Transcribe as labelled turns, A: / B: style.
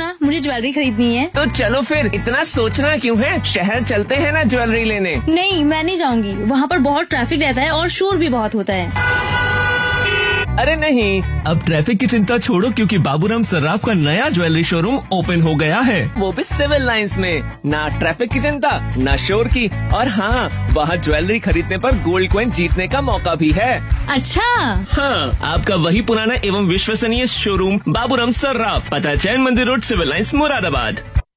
A: मुझे ज्वेलरी खरीदनी है।
B: तो चलो फिर, इतना सोचना क्यों है, शहर चलते हैं ना ज्वेलरी लेने।
A: नहीं, मैं नहीं जाऊंगी, वहाँ पर बहुत ट्रैफिक रहता है और शोर भी बहुत होता है।
B: अरे नहीं,
C: अब ट्रैफिक की चिंता छोड़ो, क्योंकि बाबूराम सर्राफ का नया ज्वेलरी शोरूम ओपन हो गया है।
B: वो भी सिविल लाइंस में। ना ट्रैफिक की चिंता, ना शोर की, और हाँ, वहाँ ज्वेलरी खरीदने पर गोल्ड कॉइन जीतने का मौका भी है।
A: अच्छा,
C: हाँ, आपका वही पुराना एवं विश्वसनीय शोरूम बाबूराम सर्राफ, पता चैन मंदिर रोड, सिविल लाइंस, मुरादाबाद।